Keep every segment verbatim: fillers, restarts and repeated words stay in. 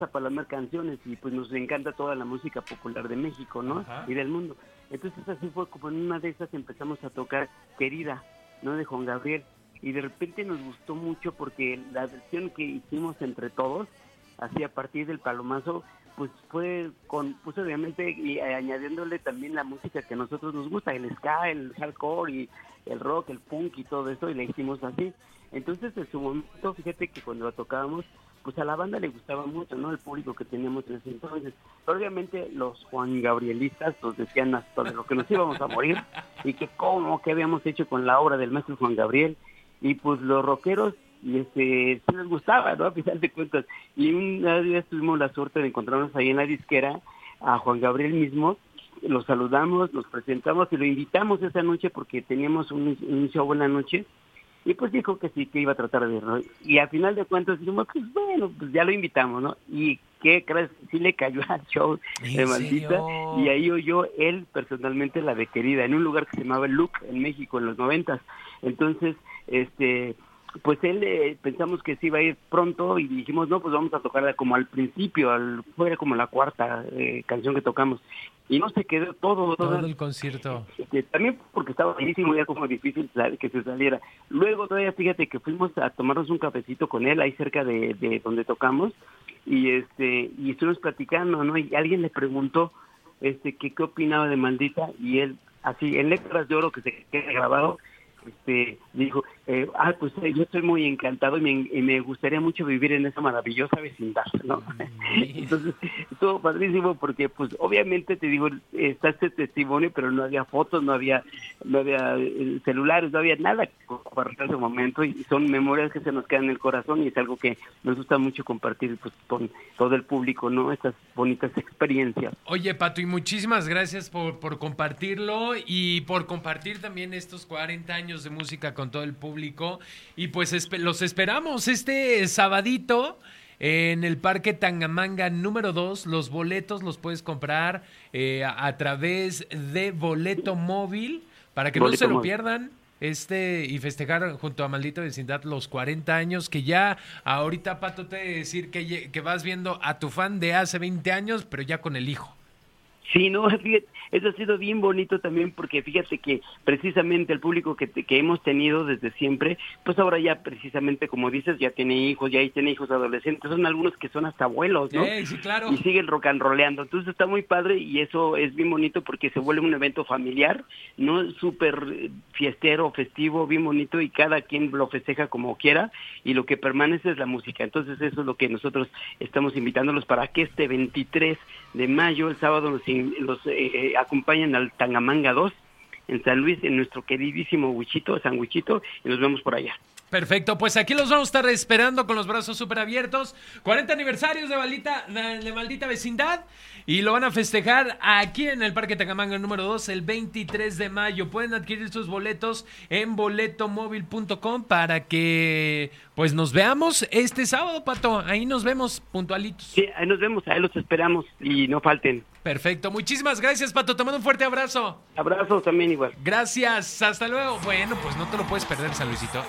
a palomar canciones y pues nos encanta toda la música popular de México, ¿no? Ajá. Y del mundo. Entonces así fue como en una de esas empezamos a tocar Querida, ¿no? De Juan Gabriel. Y de repente nos gustó mucho porque la versión que hicimos entre todos, así a partir del palomazo, pues fue con, pues obviamente y añadiéndole también la música que a nosotros nos gusta, el ska, el hardcore y el rock, el punk y todo eso, y la hicimos así. Entonces en su momento, fíjate que cuando la tocábamos, pues a la banda le gustaba mucho, ¿no? El público que teníamos en ese entonces. Pero obviamente los Juan Gabrielistas nos decían hasta de lo que nos íbamos a morir y que cómo, qué habíamos hecho con la obra del maestro Juan Gabriel. Y pues los rockeros, y este, sí les gustaba, ¿no? A final de cuentas. Y un día tuvimos la suerte de encontrarnos ahí en la disquera a Juan Gabriel mismo. Lo saludamos, nos presentamos y lo invitamos esa noche porque teníamos un, un show en la noche. Y pues dijo que sí, que iba a tratar de... ¿no? Y al final de cuentas dijimos, pues bueno, pues ya lo invitamos, ¿no? Y qué crees, sí le cayó al show de Maldita. Y ahí oyó él personalmente la de Querida, en un lugar que se llamaba Look, en México, en los noventas. Entonces, este... pues él eh, pensamos que sí iba a ir pronto y dijimos, no, pues vamos a tocarla como al principio, al, fue como la cuarta eh, canción que tocamos. Y no se quedó todo. Todo toda, el concierto. Este, también porque estaba buenísimo, ya como difícil que se saliera. Luego todavía, fíjate que fuimos a tomarnos un cafecito con él ahí cerca de, de donde tocamos y este y estuvimos platicando, ¿no? Y alguien le preguntó este que qué opinaba de Maldita y él, así, en letras de oro que se queda grabado, este dijo, eh, ah, pues eh, yo estoy muy encantado y me, y me gustaría mucho vivir en esa maravillosa vecindad, ¿no? Entonces, estuvo padrísimo porque, pues, obviamente, te digo, está este testimonio, pero no había fotos, no había no había eh, celulares, no había nada que compartir ese momento y son memorias que se nos quedan en el corazón y es algo que nos gusta mucho compartir, pues, con todo el público, ¿no? Estas bonitas experiencias. Oye, Pato, y muchísimas gracias por, por compartirlo y por compartir también estos cuarenta años de música con todo el público y pues esp- los esperamos este sabadito en el Parque Tangamanga número dos. Los boletos los puedes comprar eh, a, a través de Boleto Móvil para que Boleto no se lo Móvil. pierdan este y festejar junto a Maldita Vecindad los cuarenta años que ya ahorita, Pato, te he de decir que, lle- que vas viendo a tu fan de hace veinte años pero ya con el hijo. Sí, no, fíjate, eso ha sido bien bonito también porque fíjate que precisamente el público que, que hemos tenido desde siempre, pues ahora ya precisamente como dices, ya tiene hijos, ya ahí tiene hijos adolescentes, son algunos que son hasta abuelos, ¿no? Hey, sí, claro. Y siguen rock and rollando, entonces está muy padre y eso es bien bonito porque se vuelve un evento familiar, ¿no? Súper fiestero, festivo, bien bonito y cada quien lo festeja como quiera y lo que permanece es la música, entonces eso es lo que nosotros estamos invitándolos para que este veintitrés de mayo, el sábado, nos los eh, acompañan al Tangamanga dos en San Luis, en nuestro queridísimo Huichito, San Huichito, y nos vemos por allá. Perfecto, pues aquí los vamos a estar esperando con los brazos súper abiertos. cuarenta aniversarios de Maldita, de Maldita Vecindad y lo van a festejar aquí en el Parque Tangamanga número dos el veintitrés de mayo. Pueden adquirir sus boletos en boleto móvil punto com para que pues nos veamos este sábado, Pato. Ahí nos vemos puntualitos. Sí, ahí nos vemos, ahí los esperamos y no falten. Perfecto, muchísimas gracias, Pato. Te mando un fuerte abrazo. Abrazos también igual. Gracias, hasta luego. Bueno, pues no te lo puedes perder, San Luisito.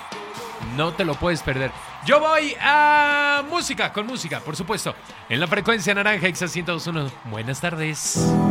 No te lo puedes perder. Yo voy a música, con música, por supuesto. En la frecuencia naranja, Exa ciento dos punto uno. Buenas tardes.